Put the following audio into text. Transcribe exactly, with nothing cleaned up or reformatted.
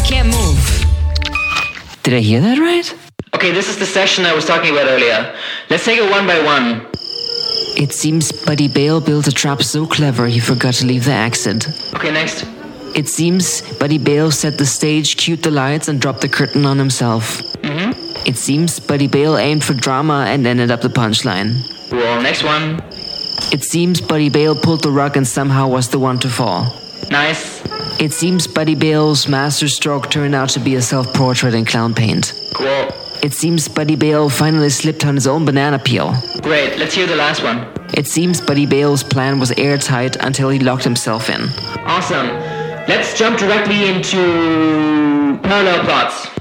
can't move. Did I hear that right? Okay, this is the section I was talking about earlier. Let's take it one by one. It seems Buddy Bale built a trap so clever he forgot to leave the exit. Okay, next. It seems Buddy Bale set the stage, cued the lights, and dropped the curtain on himself. Mm-hmm. It seems Buddy Bale aimed for drama and ended up the punchline. Well, next one. It seems Buddy Bale pulled the rug and somehow was the one to fall. Nice. It seems Buddy Bale's masterstroke turned out to be a self-portrait in clown paint. Cool. It seems Buddy Bale finally slipped on his own banana peel. Great, let's hear the last one. It seems Buddy Bale's plan was airtight until he locked himself in. Awesome. Let's jump directly into parallel plots.